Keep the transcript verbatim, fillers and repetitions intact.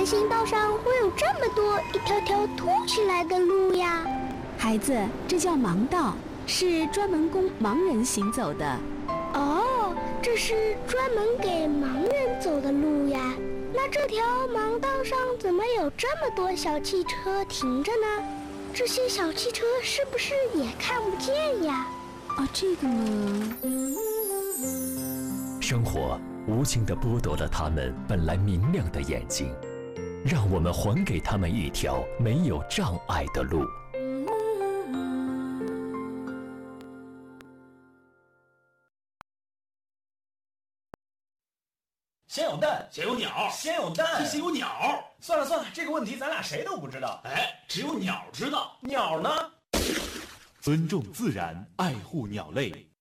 人行道上会有这么多一条条凸起来的路呀？ 孩子，这叫盲道，是专门供盲人行走的。 哦，这是专门给盲人走的路呀。那这条盲道上怎么有这么多小汽车停着呢？这些小汽车是不是也看不见呀？ 啊，这个呢？ 生活无情地剥夺了他们本来明亮的眼睛，让我们还给他们一条没有障碍的路。 先有蛋， 先有鸟， 先有蛋， 先有鸟。 算了算了，这个问题咱俩谁都不知道。 哎，只有鸟知道。 鸟呢？ 尊重自然，爱护鸟类。